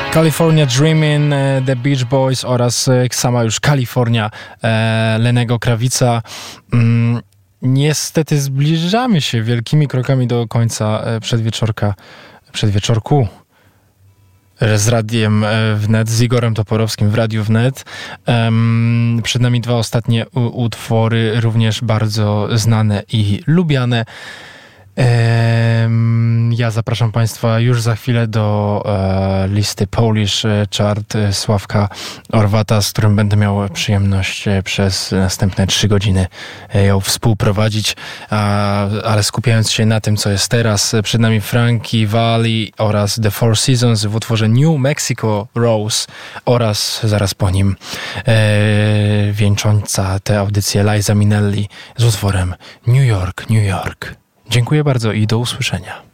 California Dreamin', The Beach Boys oraz sama już Kalifornia Lennego Krawica. Niestety zbliżamy się wielkimi krokami do końca przedwieczorku z Radiem Wnet, z Igorem Toporowskim w Radiu Wnet. Przed nami 2 ostatnie utwory, również bardzo znane i lubiane. Ja zapraszam Państwa już za chwilę do listy Polish Chart Sławka Orwata, z którym będę miał przyjemność przez następne 3 godziny ją współprowadzić, ale skupiając się na tym, co jest teraz. Przed nami Frankie Valli oraz The Four Seasons w utworze New Mexico Rose oraz zaraz po nim wieńcząca tę audycję Liza Minnelli z utworem New York, New York. Dziękuję bardzo i do usłyszenia.